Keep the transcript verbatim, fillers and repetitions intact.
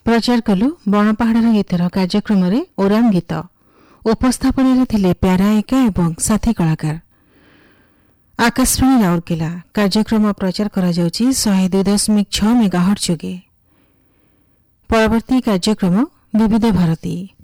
प्रचार कलु बणपाहाड़ गीतर कार्यक्रम ओराम गीत उपस्थापन थिले प्यारा एका एवं साथी कलाकार। आकाशवाणी राउरकेला कार्यक्रम प्रचार करा जाउछि शहे दुई दशमिक छ मेगाहर्ट्ज जोगे। परवर्ती कार्यक्रम विविध भारती।